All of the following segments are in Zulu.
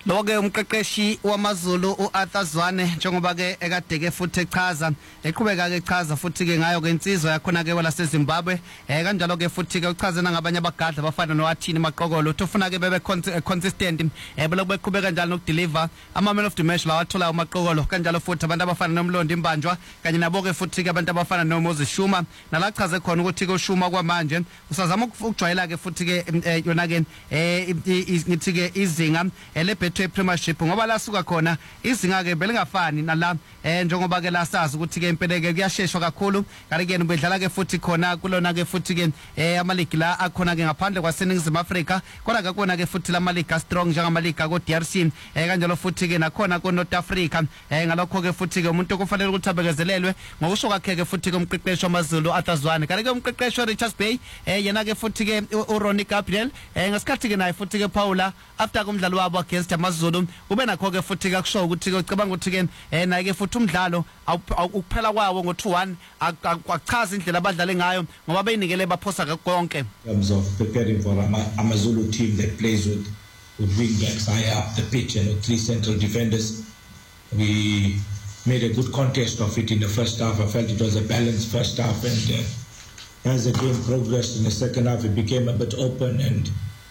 Loke umqeqeshi wamaZulu uArthur Zwane njengoba ke ekade ke futhi echaza eqhubeka ke echaza futhi ke ngayo ke insizwa yakhona ke wala seZimbabwe kanjalo ke futhi ke uchazena ngabanye abagadla abafana noAthini Maqokolo ufuna ke bebe consistent beloku beqhubeka njalo nokudeliver ama-man of the match lawa athola uMaqokolo kanjalo futhi abantu abafana noMlondi Imbanjwa kanye nabo ke futhi ke abantu abafana noMoses Shuma nalachaze khona ukuthi ke uShuma kwamanje usazama ukujwayela ke futhi ke yona ke ngithi ke izinga Premiership ngoba la suka khona izinga ke belingafani nala njengoba ke la sazi ukuthi ke impela ke kuyasheshwa kakhulu kanti ke bedlala ke futhi khona kulona ke futhi ke amaligi la akhona ke ngaphandle kwaseNingizimu Afrika kodwa ke kona ke futhi la maligi strong njengamaligi ko DRC kanjalo futhi ke nakhona ko North Africa ngalokho ke futhi ke umuntu kufanele ukuthi abekezelelwe ngokusho kwakhe ke futhi ke umqeqeshi wamaZulu Arthur Zwane kanti ke umqeqeshi Richards Bay yena ke futhi ke uRonnie Gabriel ngesikhathi ke naye futhi ke Paula after kumdlalo wabo against amaZulu ube nakho ke futhi ke kusho ukuthi ke ucabanga ukuthi ke naye ke futhi umdlalo ukuphela kwawo ngo2-1 akuchaza indlela abadlale ngayo ngoba beyinikele baphosa konke. In terms of preparing for a Zulu team that plays with wing backs high up the pitch and with 3 central defenders, we made a good contest of it in the first half. I felt it was a balanced first half, and as the game progressed in the second half, it became a bit open, and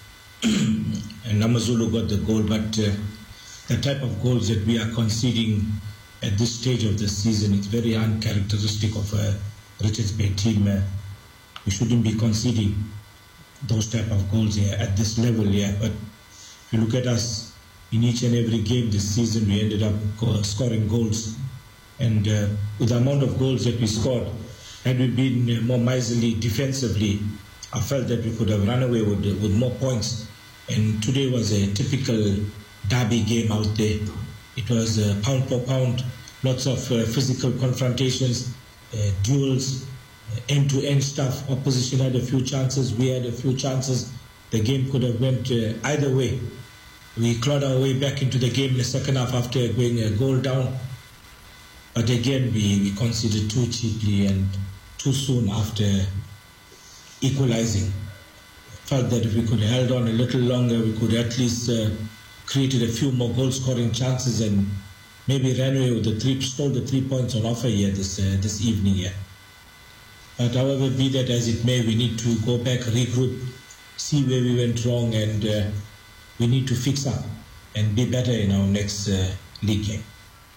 AmaZulu got the goal. But the type of goals that we are conceding at this stage of the season is very uncharacteristic of a Richards Bay team. We shouldn't be conceding those type of goals here at this level here. But if you look at us in each and every game this season, we ended up scoring goals. And with the amount of goals that we scored, had we been more miserly defensively, I felt that we could have run away with more points. And today was a typical derby game out there. It was pound for pound, lots of physical confrontations, duels, end-to-end stuff. Opposition had a few chances, we had a few chances. The game could have went either way. We clawed our way back into the game in the second half after going a goal down. But again, we conceded too cheaply and too soon after equalizing. Felt that if we could have held on a little longer, we could at least created a few more goal-scoring chances and maybe ran away with stole the 3 points on offer here this evening here. But however, be that as it may, we need to go back, regroup, see where we went wrong, and we need to fix up and be better in our next league game.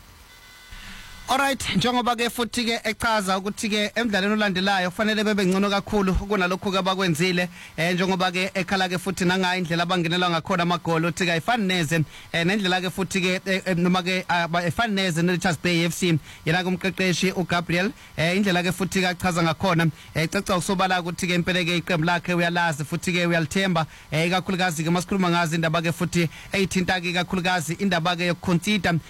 Alright, njengoba ke futhi ke echaza ukuthi ke emidlalweni olandelayo kufanele bebe ngcono kakhulu kunalokho ke abakwenzile njengoba ke ekhala ke futhi nangayo indlela abangenelwa ngakhona amagoli uthi ke ayifani neze nendlela ke futhi ke noma ke ayifani neze neRichards Bay FC yena ke umqeqeshi uGabriel indlela ke futhi ke achaza ngakhona ecaca ukusobala ukuthi ke impela ke iqembu lakhe uyalazi futhi ke uyalithemba ikakhulukazi ke masikhuluma ngazi indaba ke futhi eyithinta ke ikakhulukazi indaba ke yokuconsider